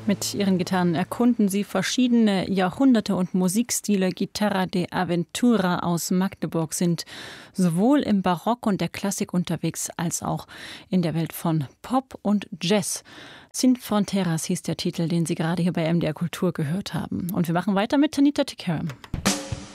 Mit ihren Gitarren erkunden sie verschiedene Jahrhunderte und Musikstile. Guitarra de Aventura aus Magdeburg sind sowohl im Barock und der Klassik unterwegs, als auch in der Welt von Pop und Jazz. Sin Fronteras hieß der Titel, den Sie gerade hier bei MDR Kultur gehört haben. Und wir machen weiter mit Tanita Tikaram.